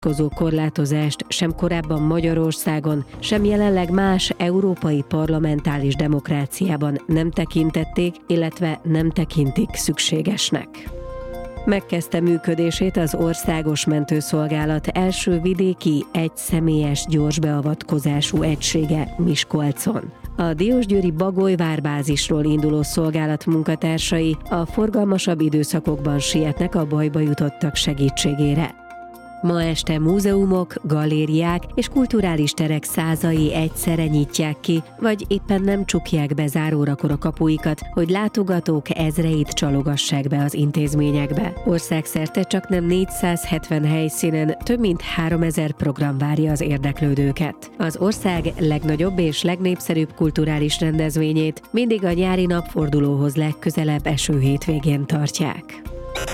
korlátozást sem korábban Magyarországon, sem jelenleg más európai parlamentális demokráciában nem tekintették, illetve nem tekintik szükségesnek. Megkezdte működését az Országos Mentőszolgálat első vidéki, egyszemélyes gyorsbeavatkozású egysége Miskolcon. A diósgyőri Bagolyvár bázisról induló szolgálat munkatársai a forgalmasabb időszakokban sietnek a bajba jutottak segítségére. Ma este múzeumok, galériák és kulturális terek százai egyszerre nyitják ki, vagy éppen nem csukják be zárórakor a kapuikat, hogy látogatók ezreit csalogassák be az intézményekbe. Országszerte csaknem 470 helyszínen több mint 3000 program várja az érdeklődőket. Az ország legnagyobb és legnépszerűbb kulturális rendezvényét mindig a nyári napfordulóhoz legközelebb eső hétvégén tartják.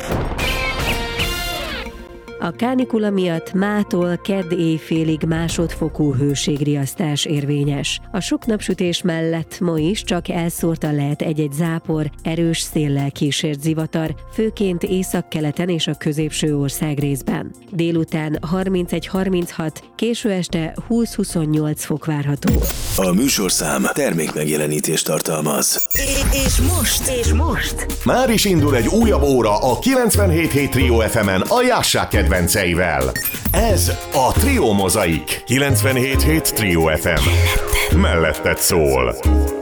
A kánikula miatt mától kedd éjfélig másodfokú hőségriasztás érvényes. A sok napsütés mellett ma is csak elszórtan lehet egy-egy zápor, erős széllel kísért zivatar, főként északkeleten és a középső országrészben. Délután 31-36, késő este 20-28 fok várható. A műsorszám termékmegjelenítést tartalmaz. És most? Már is indul egy újabb óra a 97.7 Trio FM-en a Jássák kedvenceivel. Ez a Trio Mozaik. 97.7 Trio FM. Melletted szól.